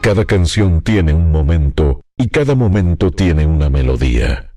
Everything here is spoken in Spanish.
Cada canción tiene un momento y cada momento tiene una melodía.